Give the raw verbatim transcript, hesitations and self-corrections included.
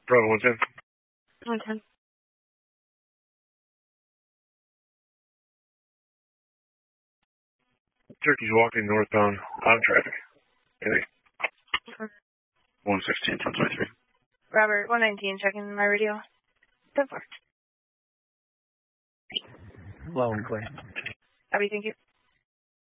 Bravo, one ten. one ten. Turkey's walking northbound on traffic. Okay. Okay. one sixteen, one twenty-three. Robert, one nineteen, checking my radio. Good work. Low and clear. Abby, thank you.